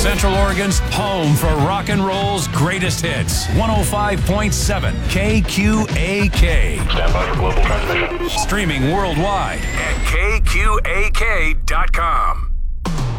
Central Oregon's home for rock and roll's greatest hits. 105.7 KQAK. Stand by for global transmission. Streaming worldwide at KQAK.com.